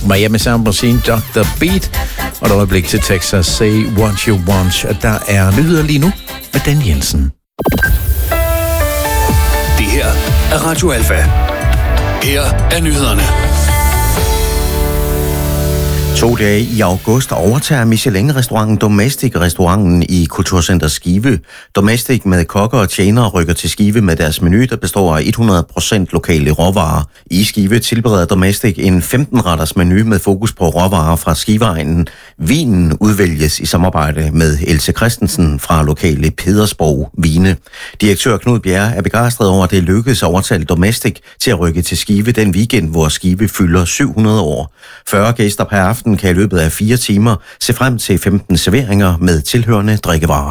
Miami Sound Machine, Dr. Beat, og et øjeblik til Texas, Say What You Want. Der er nyheder lige nu med Dan Jensen. Det her er Radio Alfa. Her er nyhederne. 2 dage i august overtager Michelin-restauranten Domestic-restauranten i Kulturcenter Skive. Domestic med kokker og tjenere rykker til Skive med deres menu, der består af 100% lokale råvarer. I Skive tilbereder Domestic en 15-retters menu med fokus på råvarer fra Skiveegnen. Vinen udvælges i samarbejde med Else Christensen fra lokale Pedersborg Vine. Direktør Knud Bjerre er begejstret over, at det lykkedes at overtale Domestic til at rykke til Skive den weekend, hvor Skive fylder 700 år. 40 gæster per aften kan i løbet af 4 timer se frem til 15 serveringer med tilhørende drikkevarer.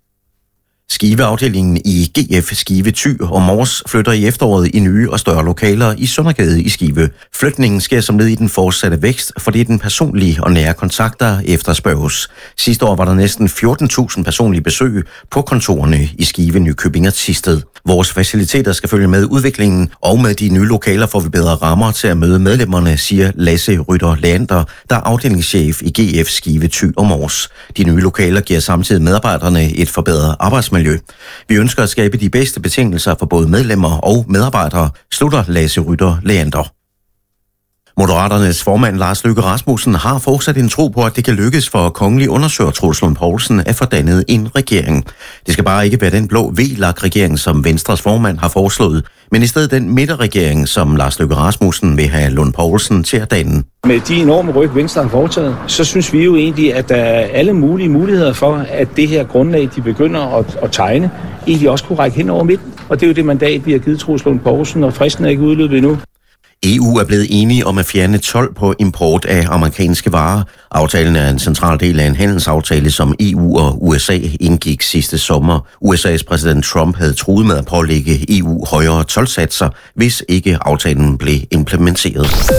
Skive-afdelingen i GF Skive Thy og Mors flytter i efteråret i nye og større lokaler i Søndergade i Skive. Flytningen sker som led i den fortsatte vækst, fordi den personlige og nære kontakter efterspørges. Sidste år var der næsten 14.000 personlige besøg på kontorerne i Skive, Nykøbing og Thisted. Vores faciliteter skal følge med udviklingen, og med de nye lokaler får vi bedre rammer til at møde medlemmerne, siger Lasse Rytter Leander, der er afdelingschef i GF Skive Thy og Mors. De nye lokaler giver samtidig medarbejderne et forbedret arbejdsmiljø. Vi ønsker at skabe de bedste betingelser for både medlemmer og medarbejdere, slutter Lasse Rytter Leander. Moderaternes formand Lars Løkke Rasmussen har fortsat en tro på, at det kan lykkes for kongelig undersøger Troels Lund Poulsen at få dannet en regering. Det skal bare ikke være den blå VLAK-regering, som Venstres formand har foreslået, men i stedet den midterregering, som Lars Løkke Rasmussen vil have Lund Poulsen til at danne. Med de enorme ryg, Venstre har foretaget, så synes vi jo egentlig, at der er alle mulige muligheder for, at det her grundlag, de begynder at tegne, egentlig også kunne række hen over midten. Og det er jo det mandat, vi har givet Troels Lund Poulsen, og fristen er ikke udløbet endnu. EU er blevet enige om at fjerne told på import af amerikanske varer. Aftalen er en central del af en handelsaftale, som EU og USA indgik sidste sommer. USA's præsident Trump havde truet med at pålægge EU højere toldsatser, hvis ikke aftalen blev implementeret.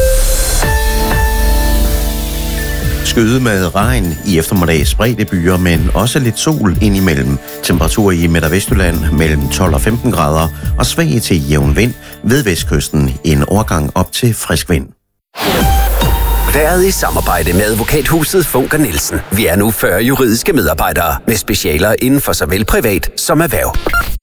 Skyde med regn i eftermiddag spredte byer, men også lidt sol indimellem. Temperatur i Midt- og Vestjylland mellem 12 og 15 grader og svag til jævn vind ved vestkysten. En overgang op til frisk vind. Været i samarbejde med advokathuset Funker Nielsen. Vi er nu 40 juridiske medarbejdere med specialer inden for såvel privat som erhverv.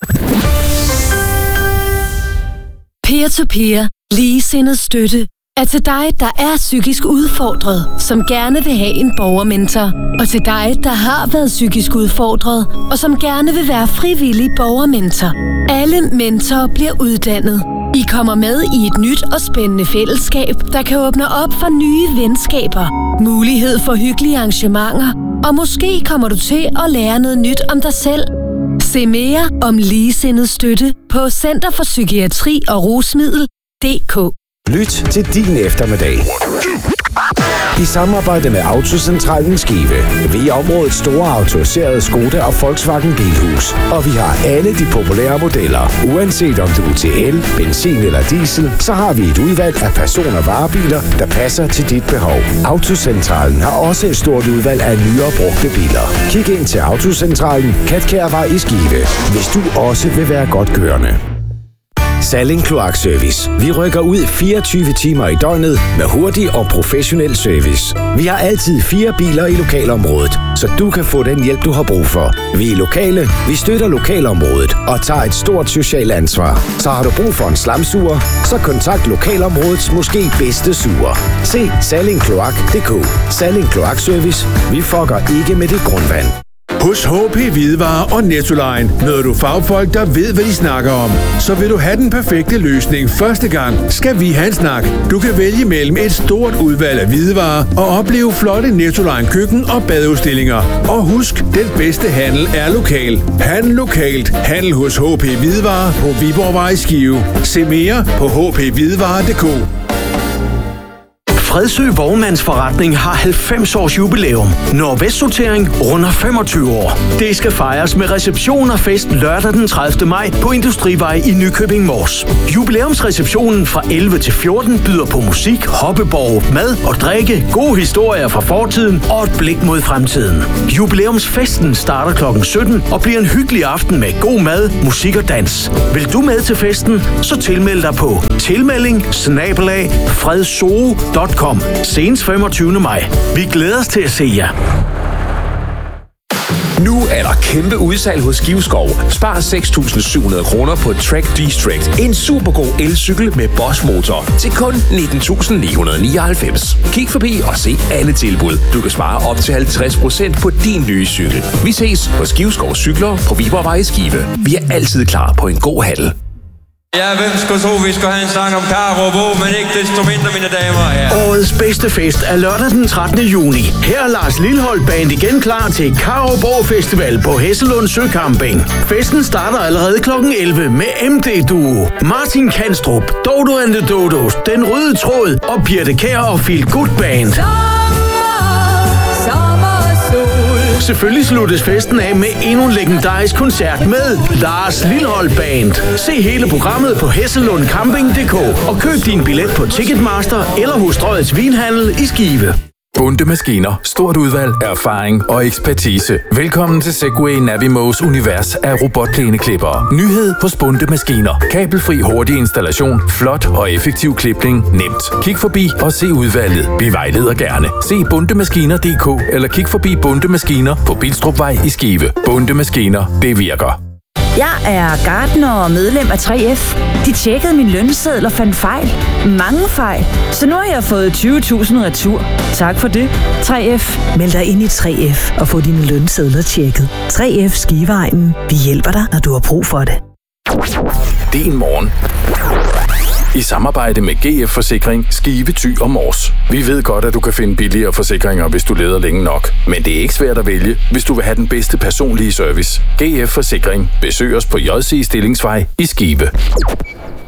Peer-to-peer, ligesindet støtte er til dig, der er psykisk udfordret, som gerne vil have en borgermentor. Og til dig, der har været psykisk udfordret, og som gerne vil være frivillig borgermentor. Alle mentorer bliver uddannet. I kommer med i et nyt og spændende fællesskab, der kan åbne op for nye venskaber, mulighed for hyggelige arrangementer, og måske kommer du til at lære noget nyt om dig selv. Se mere om ligesindet støtte på Center for Psykiatri og Rusmiddel.dk. Lyt til din eftermiddag. I samarbejde med Autocentralen Skive. Vi er områdets store autoriserede Skoda og Volkswagen Bilhus. Og vi har alle de populære modeller. Uanset om du er til el, benzin eller diesel, så har vi et udvalg af person- og varebiler, der passer til dit behov. Autocentralen har også et stort udvalg af nye og brugte biler. Kig ind til Autocentralen, Katkærvej i Skive, hvis du også vil være godt kørende. Salling Kloakservice. Vi rykker ud 24 timer i døgnet med hurtig og professionel service. Vi har altid 4 biler i lokalområdet, så du kan få den hjælp, du har brug for. Vi er lokale, vi støtter lokalområdet og tager et stort socialt ansvar. Så har du brug for en slamsuger, så kontakt lokalområdets måske bedste suger. Se sallingkloak.dk. Salling Kloakservice. Vi fucker ikke med dit grundvand. Hos HP Hvidevarer og Nettoline møder du fagfolk, der ved, hvad de snakker om. Så vil du have den perfekte løsning første gang, skal vi have en snak. Du kan vælge mellem et stort udvalg af hvidevarer og opleve flotte Nettoline køkken- og badeudstillinger. Og husk, den bedste handel er lokal. Handel lokalt. Handel hos HP Hvidevarer på Viborgvej i Skive. Se mere på hphvidevarer.dk. Fredsø Vognmandsforretning har 90 års jubilæum. Nordvestsortering runder 25 år. Det skal fejres med reception og fest lørdag den 30. maj på Industrivej i Nykøbing Mors. Jubilæumsreceptionen fra 11 til 14 byder på musik, hoppeborg, mad og drikke, gode historier fra fortiden og et blik mod fremtiden. Jubilæumsfesten starter kl. 17 og bliver en hyggelig aften med god mad, musik og dans. Vil du med til festen, så tilmeld dig på tilmelding@fredso.com. Kom, senest 25. maj. Vi glæder os til at se jer. Nu er der kæmpe udsalg hos Skiveskov. Spar 6.700 kroner på Trek D-Strict. En supergod elcykel med Bosch-motor til kun 19.999. Kig forbi og se alle tilbud. Du kan spare op til 50% på din nye cykel. Vi ses på Skiveskov Cykler på Viborgvej i Skive. Vi er altid klar på en god handel. Ja, hvem skulle tro, vi skulle have en sang om Karo Bo, men ikke desto mindre, mine damer og herrer. Årets bedste fest er lørdag den 13. juni. Her er Lars Lilholt Band igen klar til Karo Bo Festival på Hesselund Søcamping. Festen starter allerede kl. 11 med MD Duo, Martin Kanstrup, Dodo and the Dodos, Den Røde Tråd og Birte Kjær og Feel Good Band. Selvfølgelig sluttes festen af med endnu en legendarisk koncert med Lars Lilholt Band. Se hele programmet på hesselundcamping.dk og køb din billet på Ticketmaster eller hos Strøgets Vinhandel i Skive. Bunde Maskiner. Stort udvalg, erfaring og ekspertise. Velkommen til Segway Navimos univers af robotplæneklippere. Nyhed hos Bunde Maskiner. Kabelfri hurtig installation, flot og effektiv klipning, nemt. Kig forbi og se udvalget. Vi vejleder gerne. Se bundemaskiner.dk eller kig forbi Bunde Maskiner på Bilstrupvej i Skive. Bunde Maskiner, det virker. Jeg er gartner og medlem af 3F. De tjekkede min lønseddel og fandt fejl. Mange fejl. Så nu har jeg fået 20.000 retur. Tak for det, 3F. Meld dig ind i 3F og få dine lønsedler tjekket. 3F Skiveegnen. Vi hjælper dig, når du har brug for det. Din morgen. I samarbejde med GF Forsikring, Skive, Thy og Mors. Vi ved godt, at du kan finde billigere forsikringer, hvis du leder længe nok. Men det er ikke svært at vælge, hvis du vil have den bedste personlige service. GF Forsikring. Besøg os på JC Stillingsvej i Skive.